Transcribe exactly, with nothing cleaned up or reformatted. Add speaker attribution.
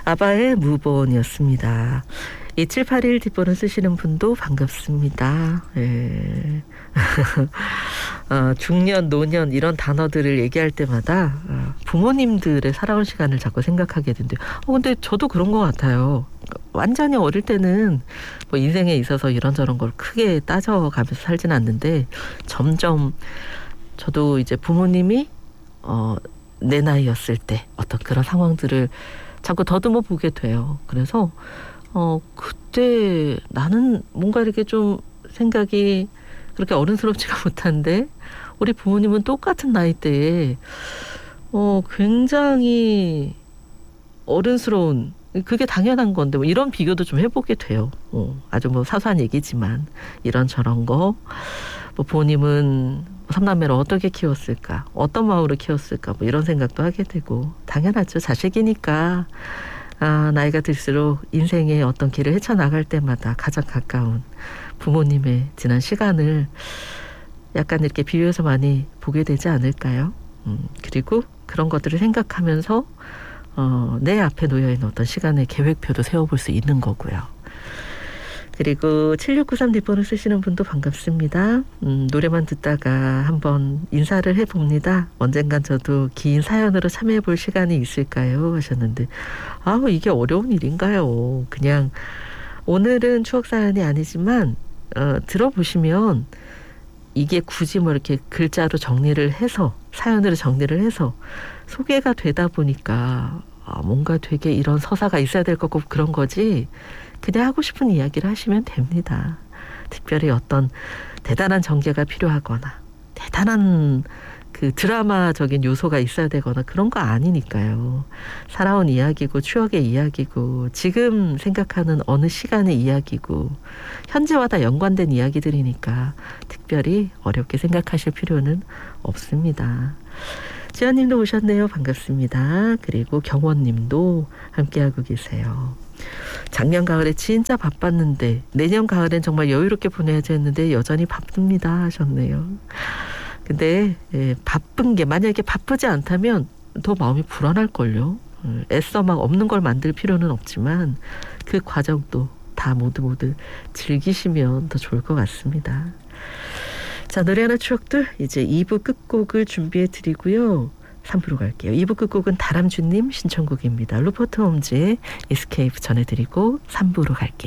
Speaker 1: 아바의 무본이었습니다. 이칠팔일 뒷번호 쓰시는 분도 반갑습니다. 예. 어, 중년, 노년 이런 단어들을 얘기할 때마다 어, 부모님들의 살아온 시간을 자꾸 생각하게 된대요. 어, 근데 저도 그런 것 같아요. 완전히 어릴 때는 뭐 인생에 있어서 이런저런 걸 크게 따져가면서 살진 않는데 점점 저도 이제 부모님이 어, 내 나이였을 때 어떤 그런 상황들을 자꾸 더듬어 보게 돼요. 그래서 어, 그때 나는 뭔가 이렇게 좀 생각이 그렇게 어른스럽지가 못한데 우리 부모님은 똑같은 나이대에 어, 굉장히 어른스러운 그게 당연한 건데 뭐 이런 비교도 좀 해보게 돼요. 어, 아주 뭐 사소한 얘기지만 이런 저런 거 뭐 부모님은 삼남매를 어떻게 키웠을까 어떤 마음으로 키웠을까 뭐 이런 생각도 하게 되고 당연하죠. 자식이니까 아, 나이가 들수록 인생의 어떤 길을 헤쳐나갈 때마다 가장 가까운 부모님의 지난 시간을 약간 이렇게 비유해서 많이 보게 되지 않을까요? 음, 그리고 그런 것들을 생각하면서 어, 내 앞에 놓여있는 어떤 시간의 계획표도 세워볼 수 있는 거고요. 그리고 칠육구삼 뒷번호 쓰시는 분도 반갑습니다. 음, 노래만 듣다가 한번 인사를 해봅니다. 언젠간 저도 긴 사연으로 참여해볼 시간이 있을까요? 하셨는데 아우 이게 어려운 일인가요? 그냥 오늘은 추억 사연이 아니지만 어, 들어보시면 이게 굳이 뭐 이렇게 글자로 정리를 해서 사연으로 정리를 해서 소개가 되다 보니까 아, 뭔가 되게 이런 서사가 있어야 될 것 같고 그런 거지 그냥 하고 싶은 이야기를 하시면 됩니다. 특별히 어떤 대단한 전개가 필요하거나 대단한 그 드라마적인 요소가 있어야 되거나 그런 거 아니니까요. 살아온 이야기고 추억의 이야기고 지금 생각하는 어느 시간의 이야기고 현재와 다 연관된 이야기들이니까 특별히 어렵게 생각하실 필요는 없습니다. 지연님도 오셨네요. 반갑습니다. 그리고 경원님도 함께하고 계세요. 작년 가을에 진짜 바빴는데 내년 가을엔 정말 여유롭게 보내야지 했는데 여전히 바쁩니다 하셨네요. 근데 예, 바쁜 게 만약에 바쁘지 않다면 더 마음이 불안할걸요. 애써 막 없는 걸 만들 필요는 없지만 그 과정도 다 모두 모두 즐기시면 더 좋을 것 같습니다. 자, 노래 하나 추억들 이제 이 부 끝곡을 준비해 드리고요. 삼 부로 갈게요. 이 부 끝곡은 다람쥐님 신청곡입니다. 루퍼트 홈즈의 에스케이프 전해드리고 삼 부로 갈게요.